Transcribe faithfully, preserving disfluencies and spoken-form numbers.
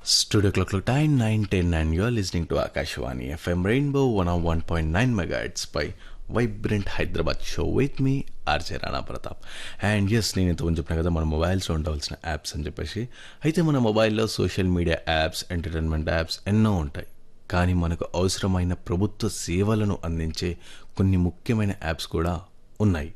Studio clock clock time nine ten and you're listening to Akashwani F M Rainbow one oh one point nine megahertz by Vibrant Hyderabad show with me RJ Rana Pratap. And yes నేను ఇంతకుముందు చెప్పిన కదా మన మొబైల్స్లో ఉండవలసిన apps అని చెప్పేసి. అయితే మన మొబైల్లో social media apps, entertainment apps ఎన్నో ఉంటాయి. కానీ మనకు అవసరమైన ప్రభుత్వ సేవలను అందించే కొన్ని ముఖ్యమైన యాప్స్ కూడా ఉన్నాయి.